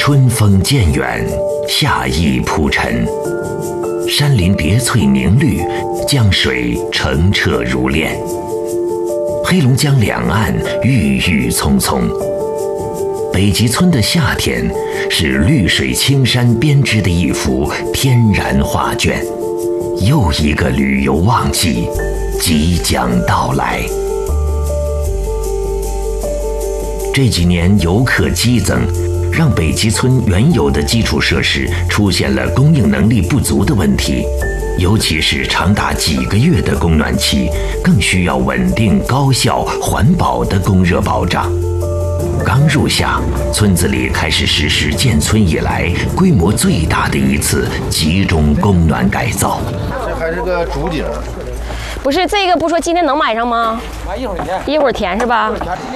春风渐远，夏意铺陈，山林叠翠凝绿，江水澄澈如练。黑龙江两岸郁郁葱葱，北极村的夏天是绿水青山编织的一幅天然画卷。又一个旅游旺季即将到来。这几年游客激增，让北极村原有的基础设施出现了供应能力不足的问题，尤其是长达几个月的供暖期，更需要稳定、高效、环保的供热保障。刚入夏，村子里开始实施建村以来规模最大的一次集中供暖改造。 这还是个主景， 不是这个，不说今天能买上吗？ 买一会儿填， 一会儿填是吧？